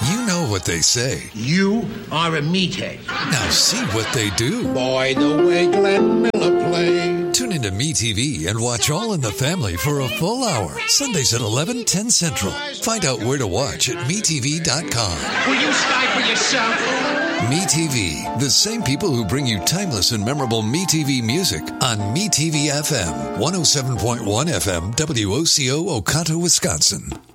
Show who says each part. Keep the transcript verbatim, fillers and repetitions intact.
Speaker 1: You know what they say.
Speaker 2: You are a meathead.
Speaker 1: Now see what they do.
Speaker 2: Boy, the way Glenn Miller played.
Speaker 1: Tune into MeTV and watch All in the Family for a full hour. Sundays at eleven, ten Central. Find out where to watch at me T V dot com.
Speaker 2: Will you stifle yourself?
Speaker 1: MeTV, the same people who bring you timeless and memorable MeTV music on MeTV F M, one oh seven point one F M, W O C O, Oconto, Wisconsin.